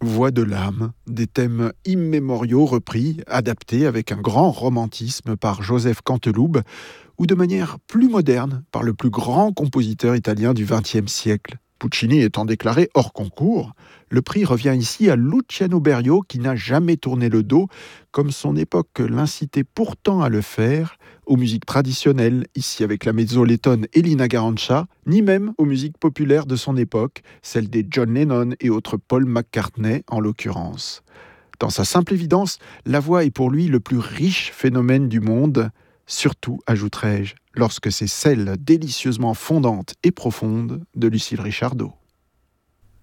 Voix de l'âme, des thèmes immémoriaux repris, adaptés avec un grand romantisme par Joseph Canteloube, ou de manière plus moderne par le plus grand compositeur italien du XXe siècle. Puccini étant déclaré hors concours, le prix revient ici à Luciano Berio qui n'a jamais tourné le dos, comme son époque l'incitait pourtant à le faire, aux musiques traditionnelles, ici avec la mezzo-lettone Elina Garancia, ni même aux musiques populaires de son époque, celles des John Lennon et autres Paul McCartney en l'occurrence. Dans sa simple évidence, la voix est pour lui le plus riche phénomène du monde, surtout, ajouterai-je, lorsque c'est celle délicieusement fondante et profonde de Lucille Richardot.